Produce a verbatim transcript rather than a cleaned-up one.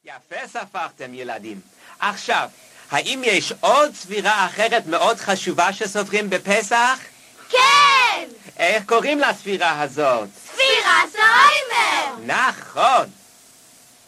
יפה ספרתם ילדים. עכשיו, האם יש עוד ספירה אחרת מאוד חשובה שסופרים בפסח? כן! איך קוראים לספירה הזאת? ספירת העומר! נכון!